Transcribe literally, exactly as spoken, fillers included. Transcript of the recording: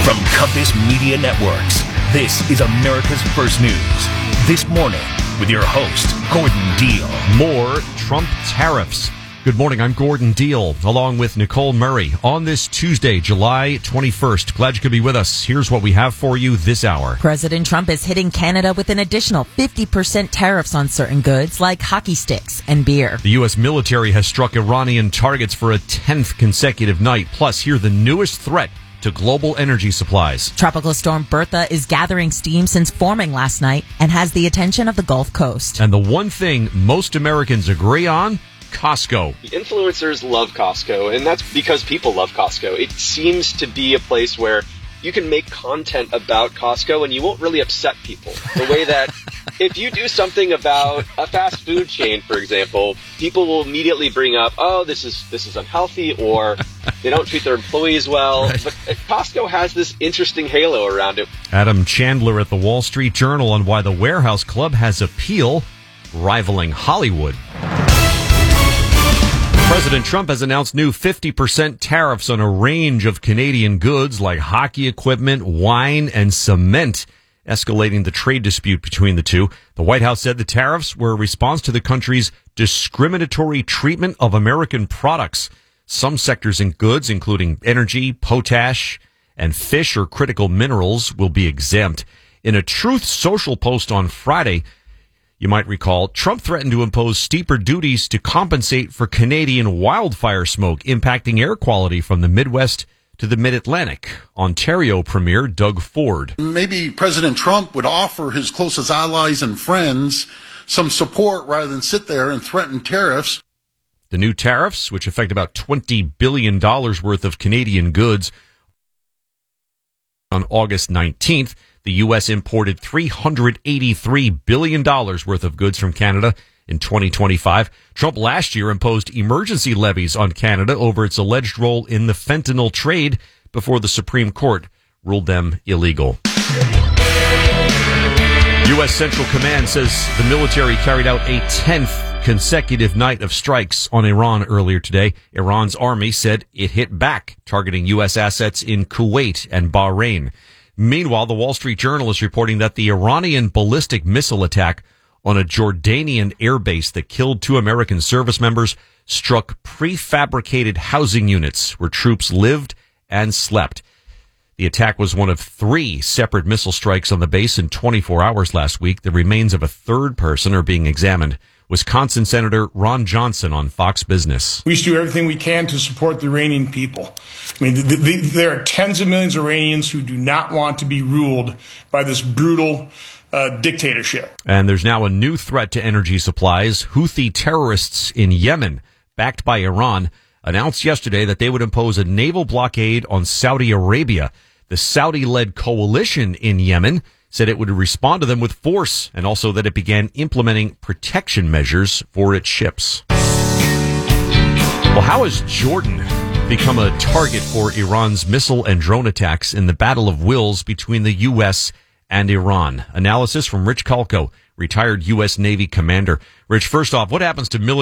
From Compass Media Networks, this is America's First News. This morning, with your host, Gordon Deal. More Trump tariffs. Good morning, I'm Gordon Deal, along with Nicole Murray, on this Tuesday, July twenty-first. Glad you could be with us. Here's what we have for you this hour. President Trump is hitting Canada with an additional fifty percent tariffs on certain goods like hockey sticks and beer. The U S military has struck Iranian targets for a tenth consecutive night. Plus, hear the newest threat to global energy supplies. Tropical storm Bertha is gathering steam since forming last night and has the attention of the Gulf Coast. And the one thing most Americans agree on, Costco. The influencers love Costco, and that's because people love Costco. It seems to be a place where you can make content about Costco and you won't really upset people. The way that if you do something about a fast food chain, for example, people will immediately bring up, oh, this is this is unhealthy, or they don't treat their employees well. Right. But Costco has this interesting halo around it. Adam Chandler at the Wall Street Journal on why the Warehouse Club has appeal rivaling Hollywood. President Trump has announced new fifty percent tariffs on a range of Canadian goods like hockey equipment, wine, and cement, escalating the trade dispute between the two. The White House said the tariffs were a response to the country's discriminatory treatment of American products. Some sectors in goods, including energy, potash, and fish or critical minerals, will be exempt. In a Truth Social post on Friday, you might recall, Trump threatened to impose steeper duties to compensate for Canadian wildfire smoke impacting air quality from the Midwest to the Mid-Atlantic. Ontario Premier Doug Ford. Maybe President Trump would offer his closest allies and friends some support rather than sit there and threaten tariffs. The new tariffs, which affect about twenty billion dollars worth of Canadian goods, on August nineteenth, the U S imported three hundred eighty-three billion dollars worth of goods from Canada in twenty twenty-five. Trump last year imposed emergency levies on Canada over its alleged role in the fentanyl trade before the Supreme Court ruled them illegal. U S Central Command says the military carried out a tenth consecutive night of strikes on Iran earlier today. Iran's army said it hit back, targeting U S assets in Kuwait and Bahrain. Meanwhile, the Wall Street Journal is reporting that the Iranian ballistic missile attack on a Jordanian airbase that killed two American service members struck prefabricated housing units where troops lived and slept. The attack was one of three separate missile strikes on the base in twenty-four hours last week. The remains of a third person are being examined. Wisconsin Senator Ron Johnson on Fox Business. We should do everything we can to support the Iranian people. I mean, the, the, there are tens of millions of Iranians who do not want to be ruled by this brutal uh, dictatorship. And there's now a new threat to energy supplies. Houthi terrorists in Yemen, backed by Iran, announced yesterday that they would impose a naval blockade on Saudi Arabia. The Saudi-led coalition in Yemen said it would respond to them with force, and also that it began implementing protection measures for its ships. Well, how has Jordan become a target for Iran's missile and drone attacks in the battle of wills between the U S and Iran? Analysis from Rich Kalko, retired U S Navy commander. Rich, first off, what happens to military